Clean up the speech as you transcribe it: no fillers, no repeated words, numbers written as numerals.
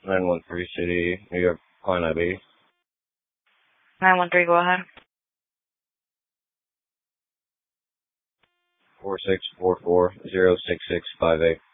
913 City, New York, client ID. 913, go ahead. 4644-06658.